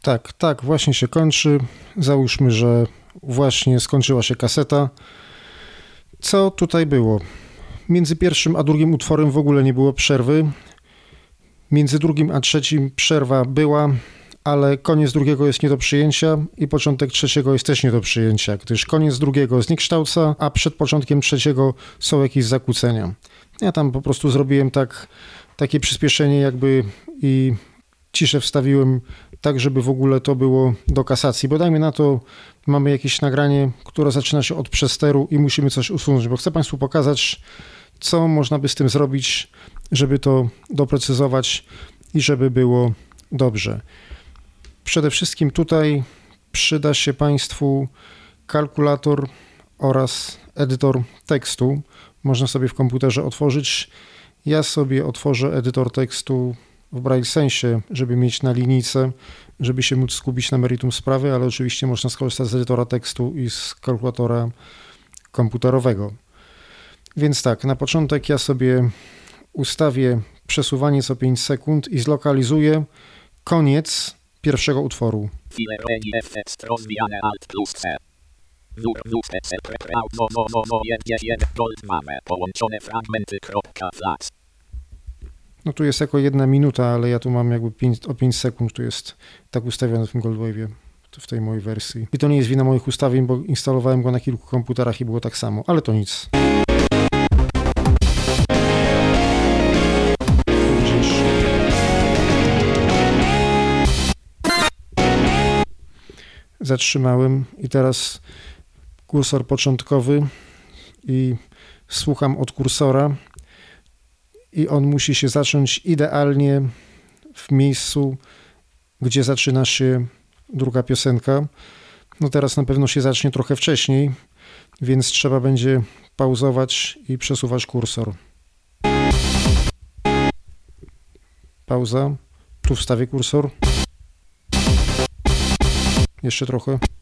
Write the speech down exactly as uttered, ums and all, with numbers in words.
Tak, tak, właśnie się kończy. Załóżmy, że właśnie skończyła się kaseta. Co tutaj było? Między pierwszym a drugim utworem w ogóle nie było przerwy. Między drugim a trzecim przerwa była, ale koniec drugiego jest nie do przyjęcia i początek trzeciego jest też nie do przyjęcia, gdyż koniec drugiego zniekształca, a przed początkiem trzeciego są jakieś zakłócenia. Ja tam po prostu zrobiłem tak, takie przyspieszenie jakby i ciszę wstawiłem tak, żeby w ogóle to było do kasacji, bo dajmy na to, mamy jakieś nagranie, które zaczyna się od przesteru i musimy coś usunąć, bo chcę Państwu pokazać, co można by z tym zrobić, żeby to doprecyzować i żeby było dobrze. Przede wszystkim tutaj przyda się Państwu kalkulator oraz edytor tekstu. Można sobie w komputerze otworzyć. Ja sobie otworzę edytor tekstu w BrailleSensie, żeby mieć na linijce, żeby się móc skupić na meritum sprawy, ale oczywiście można skorzystać z edytora tekstu i z kalkulatora komputerowego. Więc tak, na początek ja sobie ustawię przesuwanie co pięć sekund i zlokalizuję koniec pierwszego utworu. No tu jest jako jedna minuta, ale ja tu mam jakby pięć, o pięć sekund, tu jest tak ustawione w tym Goldwave'ie, w tej mojej wersji. I to nie jest wina moich ustawień, bo instalowałem go na kilku komputerach i było tak samo, ale to nic. Zatrzymałem i teraz kursor początkowy i słucham od kursora i on musi się zacząć idealnie w miejscu, gdzie zaczyna się druga piosenka. No teraz na pewno się zacznie trochę wcześniej, więc trzeba będzie pauzować i przesuwać kursor. Pauza. Tu wstawię kursor. Jeszcze trochę.